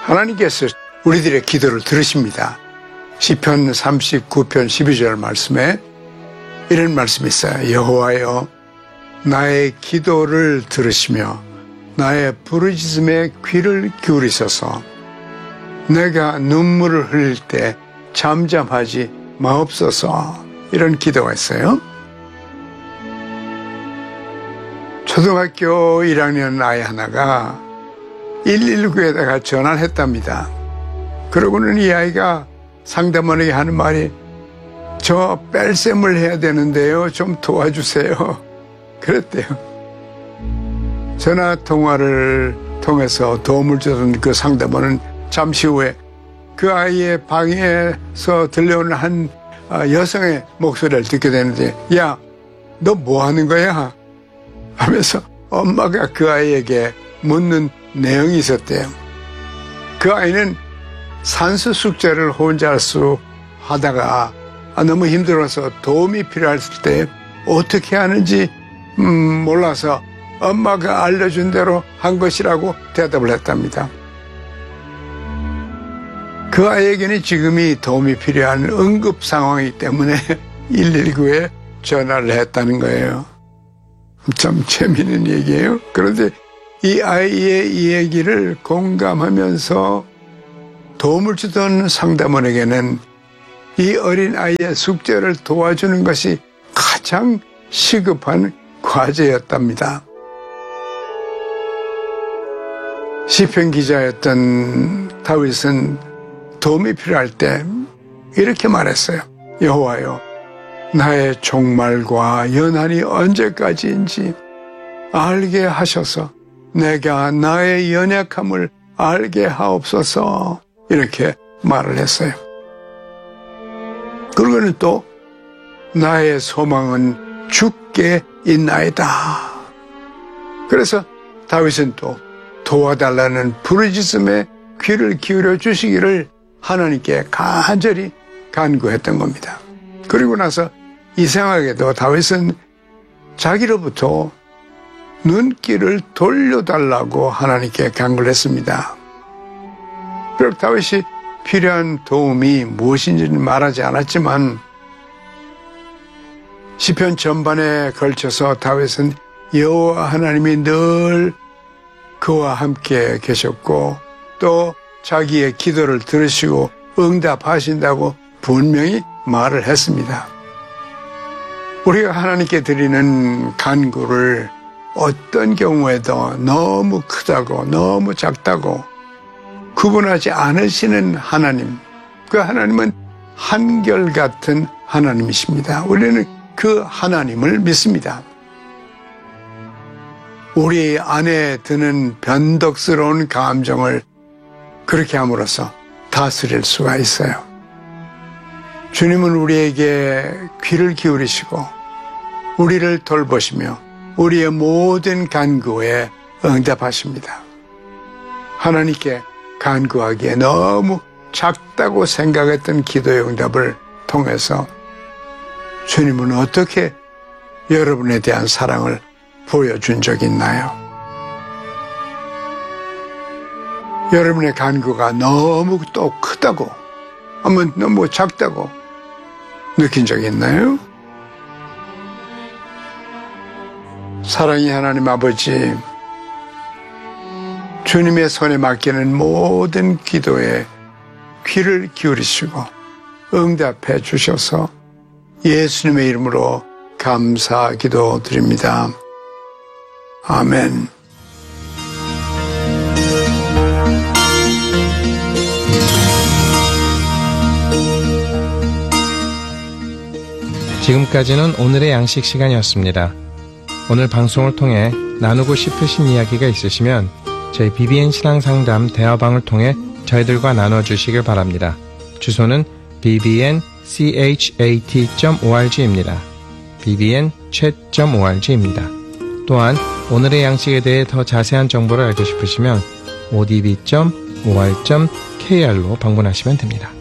하나님께서 우리들의 기도를 들으십니다. 시편 39편 12절 말씀에 이런 말씀이 있어요. 여호와여, 나의 기도를 들으시며 나의 부르짖음에 귀를 기울이소서. 내가 눈물을 흘릴 때 잠잠하지 마옵소서. 이런 기도가 있어요. 초등학교 1학년 아이 하나가 119에다가 전화를 했답니다. 그러고는 이 아이가 상담원에게 하는 말이 저 뺄셈을 해야 되는데요. 좀 도와주세요. 그랬대요. 전화 통화를 통해서 도움을 주던 그 상담원은 잠시 후에 그 아이의 방에서 들려오는 한 여성의 목소리를 듣게 되는데, 야, 너 뭐 하는 거야? 하면서 엄마가 그 아이에게 묻는 내용이 있었대요. 그 아이는 산수 숙제를 혼자 하다가 너무 힘들어서 도움이 필요했을 때 어떻게 하는지 몰라서 엄마가 알려준 대로 한 것이라고 대답을 했답니다. 그 아이에게는 지금이 도움이 필요한 응급 상황이기 때문에 119에 전화를 했다는 거예요. 참 재미있는 얘기예요. 그런데 이 아이의 이 얘기를 공감하면서 도움을 주던 상담원에게는 이 어린 아이의 숙제를 도와주는 것이 가장 시급한 과제였답니다. 시편 기자였던 다윗은 도움이 필요할 때 이렇게 말했어요. 여호와여, 나의 종말과 연한이 언제까지인지 알게 하셔서 내가 나의 연약함을 알게 하옵소서. 이렇게 말을 했어요. 그러고는 또 나의 소망은 주께 있나이다. 그래서 다윗은 또 도와달라는 부르짖음에 귀를 기울여 주시기를 하나님께 간절히 간구했던 겁니다. 그리고 나서 이상하게도 다윗은 자기로부터 눈길을 돌려달라고 하나님께 간구를 했습니다. 그리고 다윗이 필요한 도움이 무엇인지는 말하지 않았지만 시편 전반에 걸쳐서 다윗은 여호와 하나님이 늘 그와 함께 계셨고 또 자기의 기도를 들으시고 응답하신다고 분명히 말을 했습니다. 우리가 하나님께 드리는 간구를 어떤 경우에도 너무 크다고 너무 작다고 구분하지 않으시는 하나님, 그 하나님은 한결같은 하나님이십니다. 우리는 그 하나님을 믿습니다. 우리 안에 드는 변덕스러운 감정을 그렇게 함으로써 다스릴 수가 있어요. 주님은 우리에게 귀를 기울이시고 우리를 돌보시며 우리의 모든 간구에 응답하십니다. 하나님께 간구하기에 너무 작다고 생각했던 기도의 응답을 통해서 주님은 어떻게 여러분에 대한 사랑을 보여준 적이 있나요? 여러분의 간구가 너무 또 크다고, 아니면 너무 작다고 느낀 적이 있나요? 사랑의 하나님 아버지, 주님의 손에 맡기는 모든 기도에 귀를 기울이시고 응답해 주셔서 예수님의 이름으로 감사 기도드립니다. 아멘. 지금까지는 오늘의 양식 시간이었습니다. 오늘 방송을 통해 나누고 싶으신 이야기가 있으시면 저희 BBN 신앙상담 대화방을 통해 저희들과 나눠주시길 바랍니다. bbnchat.org입니다. bbnchat.org입니다. 또한 오늘의 양식에 대해 더 자세한 정보를 알고 싶으시면 odb.or.kr로 방문하시면 됩니다.